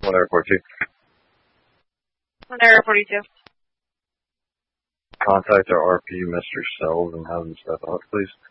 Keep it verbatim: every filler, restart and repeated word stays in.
One Air forty-two. One Air forty-two. Contact our R P, Mister Sells, and have him step out, please.